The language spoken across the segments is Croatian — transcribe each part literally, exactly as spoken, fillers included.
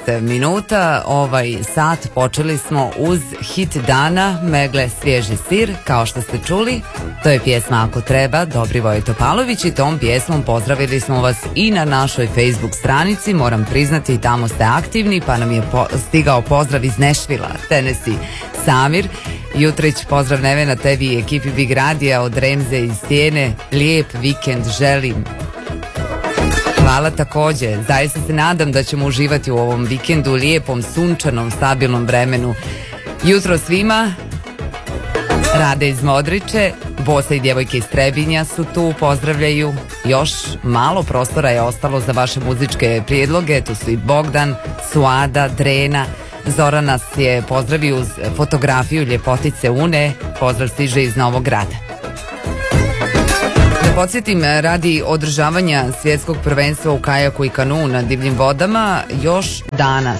minuta. Ovaj sat počeli smo uz hit dana Megle svježi sir, kao što ste čuli. To je pjesma Ako treba, Dobrivoje Topalović, i tom pjesmom pozdravili smo vas i na našoj Facebook stranici. Moram priznati, i tamo ste aktivni, pa nam je po- stigao pozdrav iz Nešvila, Tennessee, Samir. Jutrić, pozdrav Nevena tebi i ekipi Big Radija od Remze iz Stijene. Lijep vikend želim. Hvala također. Zaista se nadam da ćemo uživati u ovom vikendu, lijepom, sunčanom, stabilnom vremenu. Jutro svima. Rade iz Modriče, Bosa i djevojke iz Trebinja su tu, pozdravljaju. Još malo prostora je ostalo za vaše muzičke prijedloge. Tu su i Bogdan, Suada, Drena. Zora nas je pozdravio uz fotografiju ljepotice Une. Pozdrav stiže iz Novog Grada. Da podsjetim, radi održavanja svjetskog prvenstva u kajaku i kanuu na divljim vodama, još danas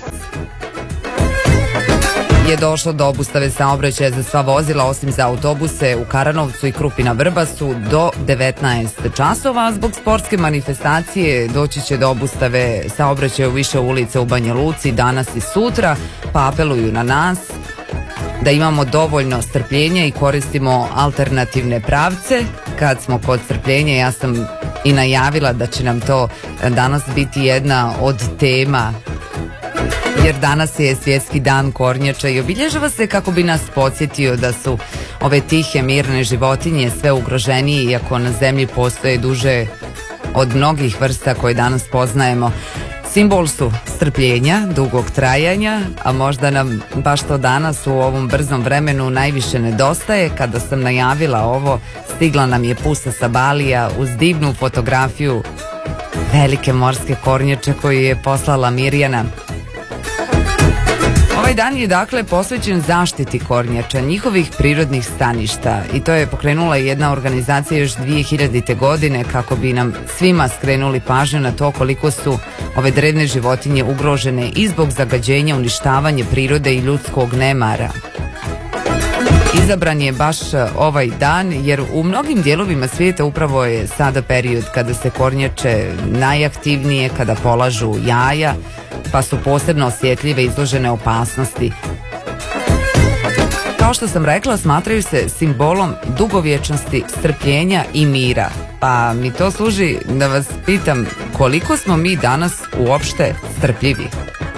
je došlo do obustave saobraćaja za sva vozila, osim za autobuse u Karanovcu i Krupi na Vrbasu do devetnaest časova. Zbog sportske manifestacije doći će do obustave saobraćaja u više ulice u Banja Luci danas i sutra, pa apeluju na nas da imamo dovoljno strpljenja i koristimo alternativne pravce. Kad smo kod strpljenja, ja sam i najavila da će nam to danas biti jedna od tema, jer danas je svjetski dan kornjača i obilježava se kako bi nas podsjetio da su ove tihe, mirne životinje sve ugroženije, iako na zemlji postoje duže od mnogih vrsta koje danas poznajemo. Simbol su strpljenja, dugog trajanja, a možda nam baš to danas u ovom brzom vremenu najviše nedostaje. Kada sam najavila ovo, stigla nam je pusa sa Balija uz divnu fotografiju velike morske kornjače koju je poslala Mirjana. Ovaj dan je dakle posvećen zaštiti kornjača, njihovih prirodnih staništa, i to je pokrenula jedna organizacija još dvije hiljadite. godine kako bi nam svima skrenuli pažnju na to koliko su ove drevne životinje ugrožene i zbog zagađenja, uništavanja prirode i ljudskog nemara. Izabran je baš ovaj dan jer u mnogim dijelovima svijeta upravo je sada period kada se kornjače najaktivnije, kada polažu jaja, pa su posebno osjetljive i izložene opasnosti. Kao što sam rekla, smatraju se simbolom dugovječnosti, strpljenja i mira. Pa mi to služi da vas pitam, koliko smo mi danas uopšte strpljivi?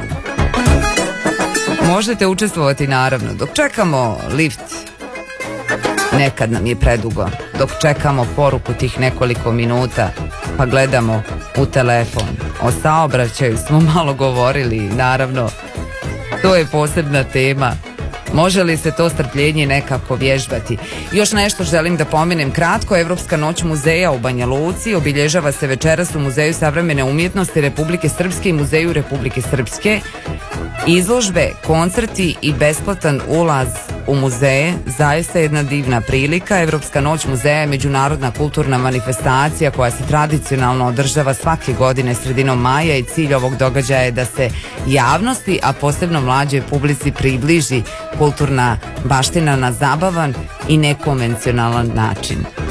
Možete učestvovati naravno. Dok čekamo lift, nekad nam je predugo. Dok čekamo poruku tih nekoliko minuta, pa gledamo u telefon. O saobraćaju smo malo govorili, naravno. To je posebna tema. Može li se to strpljenje nekako vježbati? Još nešto želim da pomenem kratko. Evropska noć muzeja u Banja Luci obilježava se večeras u Muzeju savremene umjetnosti Republike Srpske i Muzeju Republike Srpske. Izložbe, koncerti i besplatan ulaz u muzeje, zaista jedna divna prilika. Evropska noć muzeja je međunarodna kulturna manifestacija koja se tradicionalno održava svake godine sredinom maja i cilj ovog događaja je da se javnosti, a posebno mlađoj publici, približi kulturna baština na zabavan i nekonvencionalan način.